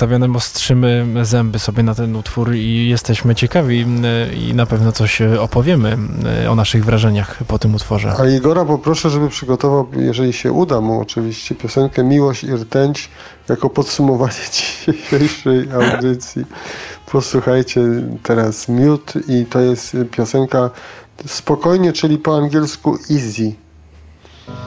Oktawianem ostrzymy zęby sobie na ten utwór i jesteśmy ciekawi i na pewno coś opowiemy o naszych wrażeniach po tym utworze. A Igora poproszę, żeby przygotował, jeżeli się uda mu oczywiście, piosenkę Miłość i rtęć jako podsumowanie dzisiejszej audycji. Posłuchajcie teraz Miód i to jest piosenka spokojnie, czyli po angielsku easy.